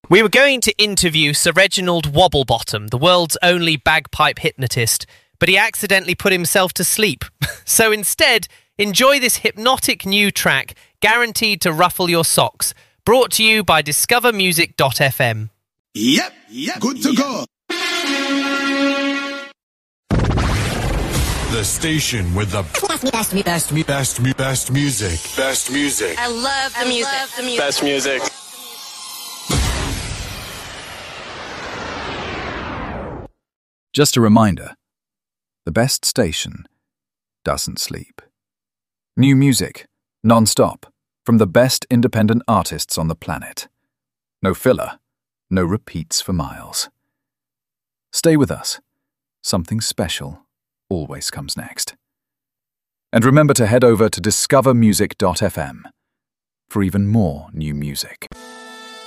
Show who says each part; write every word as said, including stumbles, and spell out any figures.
Speaker 1: We were going to interview Sir Reginald Wobblebottom, the world's only bagpipe hypnotist, but he accidentally put himself to sleep. So instead, enjoy this hypnotic new track, guaranteed to ruffle your socks, brought to you by discover music dot f m.
Speaker 2: Yep, yep, good to yep. go.
Speaker 3: The station with the best, best, best, best, best, best music. Best music.
Speaker 4: I love the I music. Love the music.
Speaker 5: Best music.
Speaker 6: Just a reminder, the best station doesn't sleep. New music, non-stop, from the best independent artists on the planet. No filler, no repeats for miles. Stay with us. Something special always comes next. And remember to head over to discover music dot f m for even more new music.